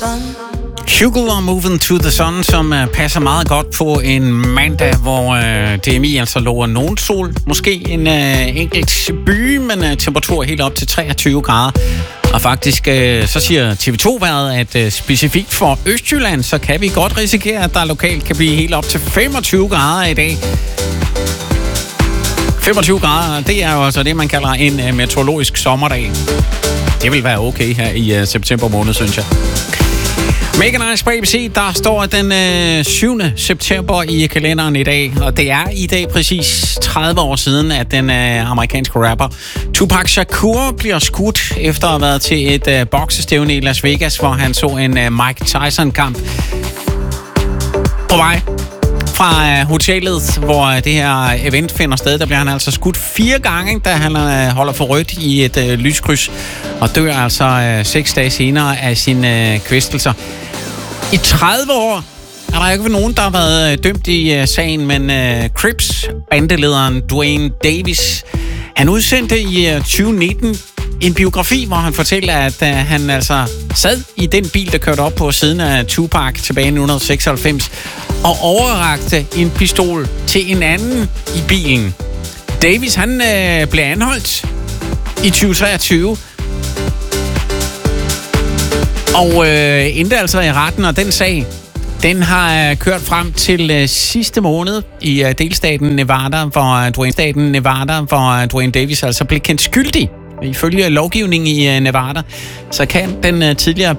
Hugo og Moving to the Sun, som passer meget godt på en mandag, hvor DMI altså lover nogen sol. Måske en enkelt by, men temperatur helt op til 23 grader. Og faktisk, så siger TV2-vejret, at specifikt for Østjylland, så kan vi godt risikere, at der lokalt kan blive helt op til 25 grader i dag. 25 grader, det er jo altså det, man kalder en meteorologisk sommerdag. Det vil være okay her i september måned, synes jeg. Mega Nice på ABC, der står den 7. september i kalenderen i dag, og det er i dag præcis 30 år siden, at den amerikanske rapper Tupac Shakur bliver skudt efter at have været til et boksestævne i Las Vegas, hvor han så en Mike Tyson-kamp. På vej fra hotellet, hvor det her event finder sted, der bliver han altså skudt 4 gange, da han holder for rødt i et lyskryds, og dør altså 6 dage senere af sine kvæstelser. I 30 år er der ikke nogen, der har været dømt i sagen, men Crips, bandelederen Dwayne Davis, han udsendte i 2019 en biografi, hvor han fortæller, at han altså sad i den bil, der kørte op på siden af Tupac tilbage i 1996, og overrakte en pistol til en anden i bilen. Davis, han blev anholdt i 2023, og endte altså i retten, og den sag, den har kørt frem til sidste måned i delstaten Nevada, hvor Dwayne Davis altså blev kendt skyldig. Ifølge lovgivningen i Nevada, så kan den tidligere